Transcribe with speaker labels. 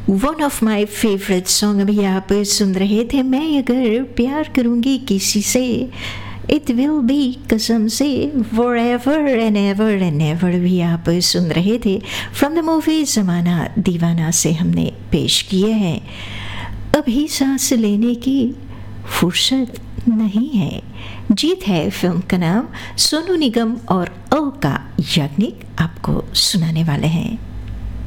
Speaker 1: One of my favourite song अभी आप सुन रहे थे। मैं अगर प्यार करूँगी किसी से, इट विल बी कसम से, फॉरएवर एंड एवर भी आप सुन रहे थे। फ्रॉम द मूवी ज़माना दीवाना से हमने पेश किए हैं। अभी सांस लेने की फुर्सत नहीं है, जीत है फिल्म का नाम। सोनू निगम और अलका याग्निक आपको सुनाने वाले हैं।